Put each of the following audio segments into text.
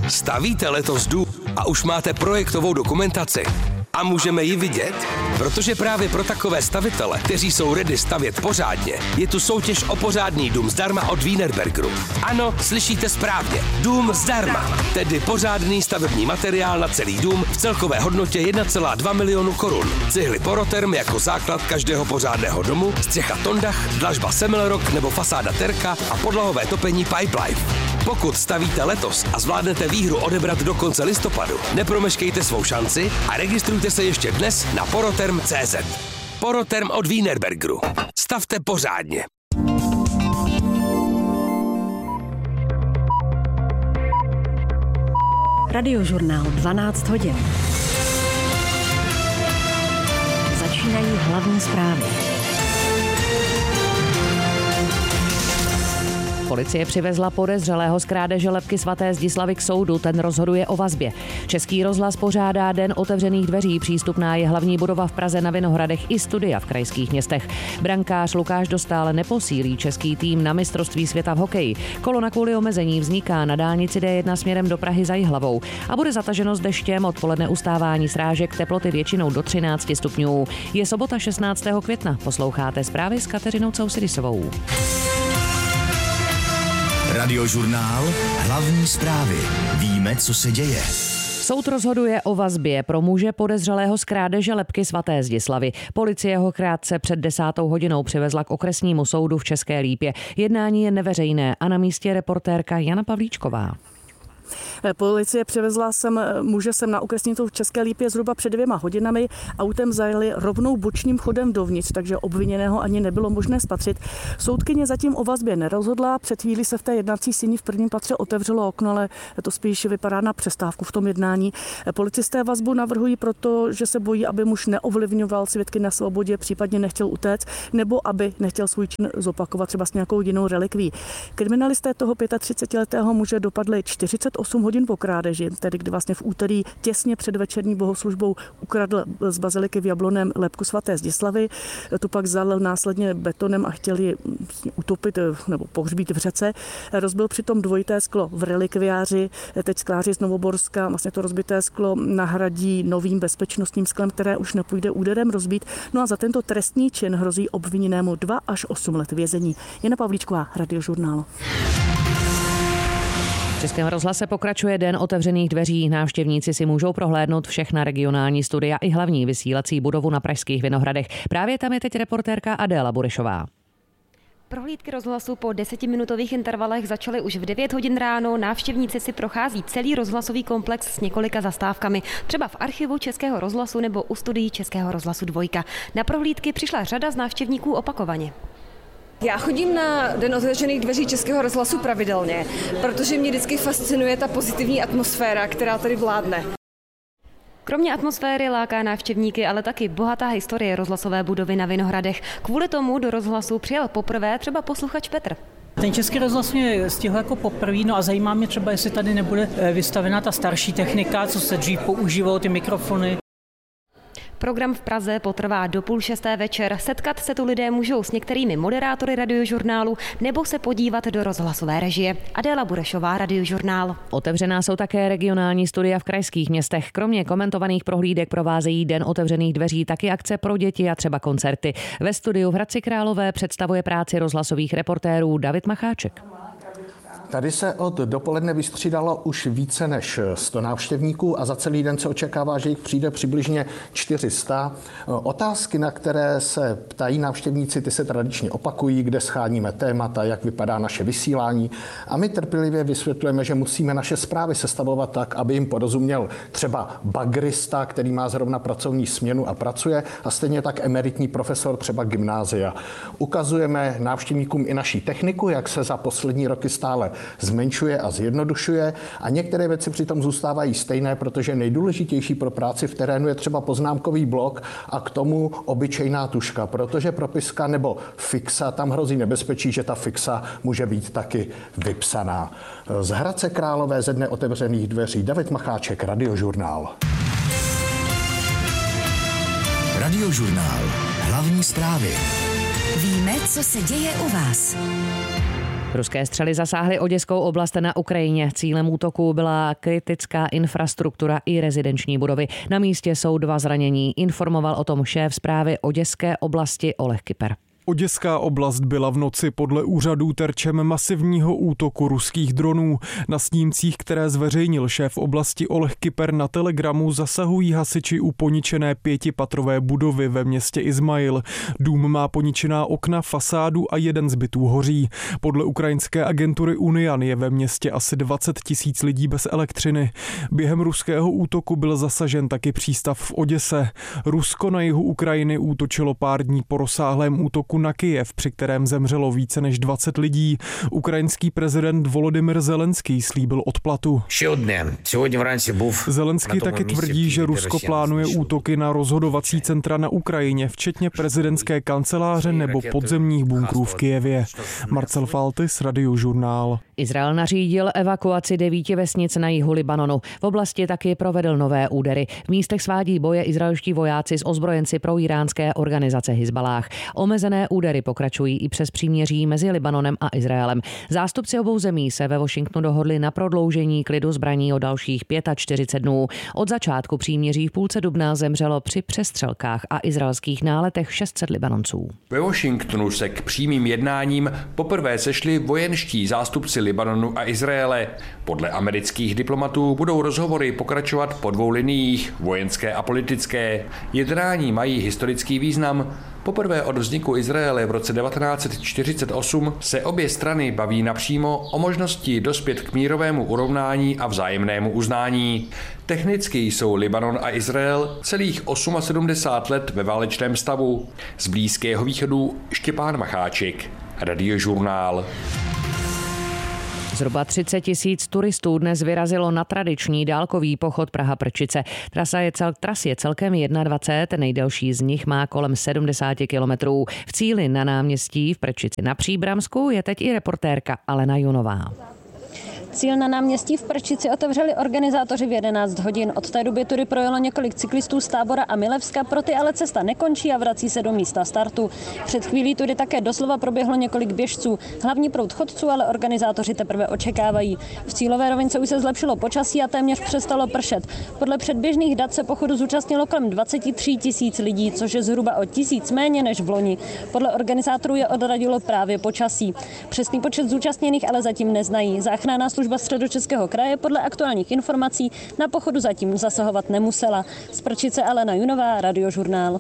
Stavíte letos dům a už máte projektovou dokumentaci? A můžeme ji vidět? Protože právě pro takové stavitele, kteří jsou ready stavět pořádně, je tu soutěž o pořádný dům zdarma od Wienerbergeru. Ano, slyšíte správně. Dům zdarma. Tedy pořádný stavební materiál na celý dům v celkové hodnotě 1,2 milionu korun. Cihly Poroterm jako základ každého pořádného domu, střecha Tondach, dlažba Semmelrock nebo fasáda Terka a podlahové topení Pipelife. Pokud stavíte letos a zvládnete výhru odebrat do konce listopadu, nepromeškejte svou šanci a registrujte se ještě dnes na poroterm.cz. Poroterm od Wienerbergeru. Stavte pořádně. Radiožurnál 12 hodin. Začínají hlavní zprávy. Policie přivezla podezřelého z krádeže lebky svaté Zdislavy k soudu, ten rozhoduje o vazbě. Český rozhlas pořádá Den otevřených dveří, přístupná je hlavní budova v Praze na Vinohradech i studia v krajských městech. Brankář Lukáš Dostál neposílí český tým na mistrovství světa v hokeji. Kolona kvůli omezení vzniká na dálnici D1 směrem do Prahy za Jihlavou a bude zataženo s deštěm, odpoledne ustávání srážek, teploty většinou do 13 stupňů. Je sobota 16. května, posloucháte zprávy s Kateřinou Causidisovou. Radiožurnál, hlavní zprávy. Víme, co se děje. Soud rozhoduje o vazbě pro muže podezřelého z krádeže lebky svaté Zdislavy. Policie ho krátce před 10. hodinou přivezla k okresnímu soudu v České Lípě. Jednání je neveřejné a na místě reportérka Jana Pavlíčková. Policie přivezla muže sem na okresní soud v České Lípě zhruba před 2 hodinami. Autem zajeli rovnou bočním chodem dovnitř, takže obviněného ani nebylo možné spatřit. Soudkyně zatím o vazbě nerozhodla. Před chvílí se v té jednací síni v prvním patře otevřelo okno, ale to spíš vypadá na přestávku v tom jednání. Policisté vazbu navrhují proto, že se bojí, aby muž neovlivňoval svědky na svobodě, případně nechtěl utéct, nebo aby nechtěl svůj čin zopakovat třeba s nějakou jinou relikví. Kriminalisté toho 35letého muže dopadli 48 hodin po krádeži, tedy kdy vlastně v úterý těsně před večerní bohoslužbou ukradl z baziliky v Jablonném lebku svaté Zdislavy. Tu pak zalil následně betonem a chtěli utopit nebo pohřbít v řece. Rozbil přitom dvojité sklo v relikviáři. Teď skláři z Novoborska vlastně to rozbité sklo nahradí novým bezpečnostním sklem, které už nepůjde úderem rozbít. No a za tento trestný čin hrozí obviněnému 2 až 8 let vězení. Jana Pavlíčková, Radiožurnál. V Českém rozhlase pokračuje Den otevřených dveří. Návštěvníci si můžou prohlédnout všechna regionální studia i hlavní vysílací budovu na pražských Vinohradech. Právě tam je teď reportérka Adéla Burešová. Prohlídky rozhlasu po 10minutových intervalech začaly už v 9 hodin ráno. Návštěvníci si prochází celý rozhlasový komplex s několika zastávkami, třeba v archivu Českého rozhlasu nebo u studií Českého rozhlasu 2. Na prohlídky přišla řada z návštěvníků opakovaně. Já chodím na Den otevřených dveří Českého rozhlasu pravidelně, protože mě vždycky fascinuje ta pozitivní atmosféra, která tady vládne. Kromě atmosféry láká návštěvníky ale taky bohatá historie rozhlasové budovy na Vinohradech. Kvůli tomu do rozhlasu přijel poprvé třeba posluchač Petr. Ten Český rozhlas mě stihl jako poprvé, no a zajímá mě třeba, jestli tady nebude vystavená ta starší technika, co se dřív používalo, ty mikrofony. Program v Praze potrvá do 5:30 večer. Setkat se tu lidé můžou s některými moderátory Radiožurnálu nebo se podívat do rozhlasové režie. Adéla Burešová, Radiožurnál. Otevřená jsou také regionální studia v krajských městech. Kromě komentovaných prohlídek provázejí Den otevřených dveří taky akce pro děti a třeba koncerty. Ve studiu v Hradci Králové představuje práci rozhlasových reportérů David Macháček. Tady se od dopoledne vystřídalo už více než 100 návštěvníků a za celý den se očekává, že jich přijde přibližně 400. Otázky, na které se ptají návštěvníci, ty se tradičně opakují, kde scháníme témata, jak vypadá naše vysílání. A my trpělivě vysvětlujeme, že musíme naše zprávy sestavovat tak, aby jim porozuměl třeba bagrista, který má zrovna pracovní směnu a pracuje, a stejně tak emeritní profesor třeba gymnázia. Ukazujeme návštěvníkům i naší techniku, jak se za poslední roky stále zmenšuje a zjednodušuje, a některé věci přitom zůstávají stejné, protože nejdůležitější pro práci v terénu je třeba poznámkový blok a k tomu obyčejná tužka, protože propiska nebo fixa, tam hrozí nebezpečí, že ta fixa může být taky vypsaná. Z Hradce Králové ze Dne otevřených dveří David Macháček, Radiožurnál. Radiožurnál. Hlavní zprávy. Víme, co se děje u vás. Ruské střely zasáhly Oděskou oblast na Ukrajině. Cílem útoku byla kritická infrastruktura i rezidenční budovy. Na místě jsou 2 zranění. Informoval o tom šéf zprávy Oděské oblasti Oleh Kyper. Oděská oblast byla v noci podle úřadů terčem masivního útoku ruských dronů. Na snímcích, které zveřejnil šéf oblasti Oleh Kyper na Telegramu, zasahují hasiči u poničené 5patrové budovy ve městě Izmail. Dům má poničená okna, fasádu a 1 z bytů hoří. Podle ukrajinské agentury Unian je ve městě asi 20 000 lidí bez elektřiny. Během ruského útoku byl zasažen taky přístav v Oděse. Rusko na jihu Ukrajiny útočilo pár dní po rozsáhlém útoku na Kyjev, při kterém zemřelo více než 20 lidí. Ukrajinský prezident Volodymyr Zelenský slíbil odplatu. Zelenský taky tvrdí, že Rusko plánuje útoky na rozhodovací centra na Ukrajině, včetně prezidentské kanceláře nebo podzemních bunkrů v Kyjevě. Marcel Faltis, Radiožurnál. Izrael nařídil evakuaci 9 vesnic na jihu Libanonu. V oblasti taky provedl nové údery. V místech svádí boje izraelští vojáci s ozbrojenci pro iránské organizace Hizbalách. Omezené údery pokračují i přes příměří mezi Libanonem a Izraelem. Zástupci obou zemí se ve Washingtonu dohodli na prodloužení klidu zbraní o dalších 45 dnů. Od začátku příměří v půlce dubna zemřelo při přestřelkách a izraelských náletech 600 Libanonců. Ve Washingtonu se k přímým jednáním poprvé sešli vojenští zástupci Libanonu a Izraele. Podle amerických diplomatů budou rozhovory pokračovat po 2 liniích, vojenské a politické. Jednání mají historický význam. Poprvé od vzniku Izraele v roce 1948 se obě strany baví napřímo o možnosti dospět k mírovému urovnání a vzájemnému uznání. Technicky jsou Libanon a Izrael celých 78 let ve válečném stavu. Z Blízkého východu Štěpán Macháček, Radiožurnál. Zhruba 30 000 turistů dnes vyrazilo na tradiční dálkový pochod Praha-Prčice. Tras je celkem 21, nejdelší z nich má kolem 70 kilometrů. V cíli na náměstí v Prčici na Příbramsku je teď i reportérka Alena Junová. Cíl na náměstí v Prčici otevřeli organizátoři v 11 hodin. Od té doby tudy projelo několik cyklistů z Tábora a Milevska, pro ty ale cesta nekončí a vrací se do místa startu. Před chvílí tudy také doslova proběhlo několik běžců. Hlavní proud chodců ale organizátoři teprve očekávají. V cílové rovince už se zlepšilo počasí a téměř přestalo pršet. Podle předběžných dat se pochodu zúčastnilo kolem 23 000 lidí, což je zhruba o 1000 méně než v loni. Podle organizátorů je odradilo právě počasí. Přesný počet zúčastněných ale zatím neznají. Záchranná služba Středočeského kraje podle aktuálních informací na pochodu zatím zasahovat nemusela. Z Prčice Alena Junová, Radiožurnál.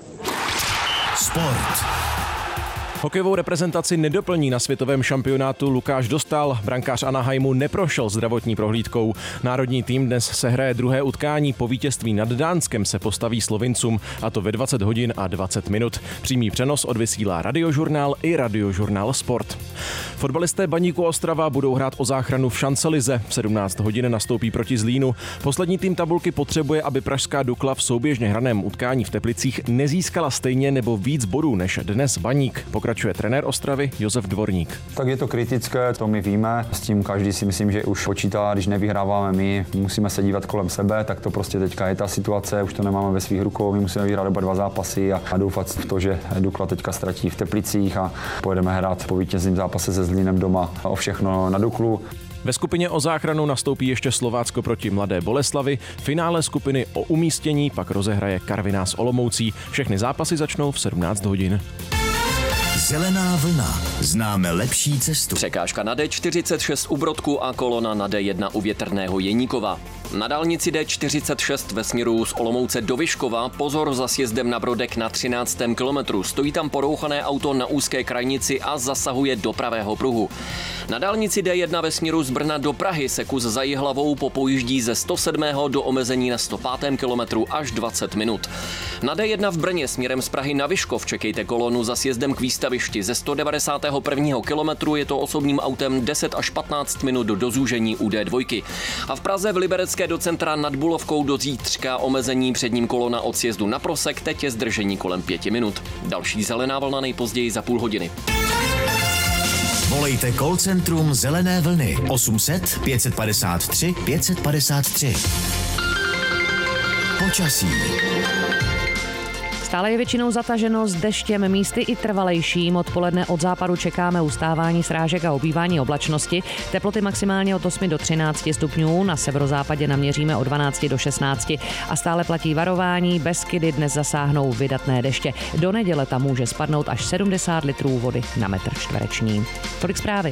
Sport. Hokejovou reprezentaci nedoplní na světovém šampionátu Lukáš Dostál. Brankář Anaheimu neprošel zdravotní prohlídkou. Národní tým dnes sehraje druhé utkání. Po vítězství nad Dánskem se postaví Slovincům, a to ve 20 hodin a 20 minut. Přímý přenos odvysílá Radiožurnál i Radiožurnál Sport. Fotbalisté Baníku Ostrava budou hrát o záchranu v šancelize. V 17 hodin nastoupí proti Zlínu. Poslední tým tabulky potřebuje, aby pražská Dukla v souběžně hraném utkání v Teplicích nezískala stejně nebo víc bodů než dnes Baník. Pokračuje trenér Ostravy Josef Dvorník. Tak je to kritické, to my víme. S tím každý si myslím, že už počítá, když nevyhráváme my, musíme se dívat kolem sebe, tak to prostě teďka je ta situace, už to nemáme ve svých rukou, my musíme vyhrát oba 2 zápasy a doufat v to, že Dukla teďka ztratí v Teplicích a pojedeme hrát po vítězném zápase se Zlínem doma o všechno na Duklu. Ve skupině o záchranu nastoupí ještě Slovácko proti Mladé Boleslavi. Finále skupiny o umístění pak rozehraje Karviná s Olomoucí. Všechny zápasy začnou v 17 hodin. Zelená vlna. Známe lepší cestu. Překážka na D46 u Brodku a kolona na D1 u Větrného Jeníkova. Na dálnici D46 ve směru z Olomouce do Vyškova pozor za sjezdem na Brodek na 13. kilometru. Stojí tam porouchané auto na úzké krajnici a zasahuje do pravého pruhu. Na dálnici D1 ve směru z Brna do Prahy se kus za Jihlavou popojíždí ze 107. do omezení na 105. kilometru až 20 minut. Na D1 v Brně směrem z Prahy na Vyškov čekejte kolonu za sjezdem k výstavišti. Ze 191. kilometru je to osobním autem 10 až 15 minut do zúžení u D2. A v Praze v Liberecké do centra nad Bulovkou do Zítřka omezení, před ním kolona od sjezdu na Prosek, teď je zdržení kolem 5 minut. Další zelená vlna nejpozději za půl hodiny. Volejte call centrum Zelené vlny 800 553 553. Počasí. Stále je většinou zataženo s deštěm, místy i trvalejším. Odpoledne od západu čekáme ustávání srážek a obývání oblačnosti. Teploty maximálně od 8 do 13 stupňů, na severozápadě naměříme od 12 do 16 a stále platí varování. Beskydy dnes zasáhnou vydatné deště. Do neděle tam může spadnout až 70 litrů vody na metr čtvereční. Tolik zprávy.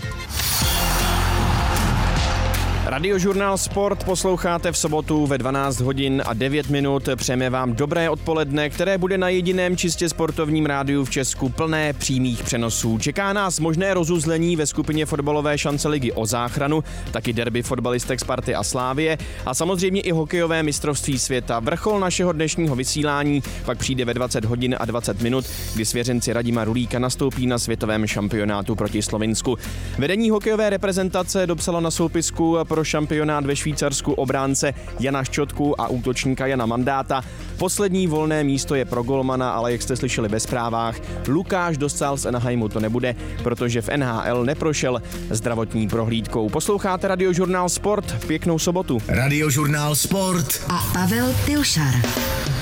Radiožurnál Sport posloucháte v sobotu ve 12 hodin a 9 minut. Přejeme vám dobré odpoledne, které bude na jediném čistě sportovním rádiu v Česku plné přímých přenosů. Čeká nás možné rozuzlení ve skupině fotbalové šance ligy o záchranu, taky derby fotbalistek Sparty a Slávie a samozřejmě i hokejové mistrovství světa. Vrchol našeho dnešního vysílání pak přijde ve 20 hodin a 20 minut, kdy svěřenci Radima Rulíka nastoupí na světovém šampionátu proti Slovinsku. Vedení hokejové reprezentace dopsalo na soupisku pro šampionát ve Švýcarsku obránce Jana Ščotku a útočníka Jana Mandáta. Poslední volné místo je pro golmana, ale jak jste slyšeli ve zprávách, Lukáš Dostál z Anaheimu to nebude, protože v NHL neprošel zdravotní prohlídkou. Posloucháte Radiožurnál Sport, pěknou sobotu. Radiožurnál Sport a Pavel Pilšar.